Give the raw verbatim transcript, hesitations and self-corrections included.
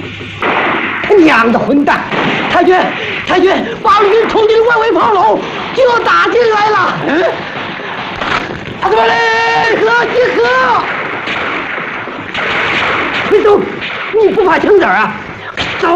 他娘的混蛋！太君，太君，八路军冲进外围炮楼，就打进来了。嗯，阿德巴雷，集合，集合！别动，你不怕枪子啊？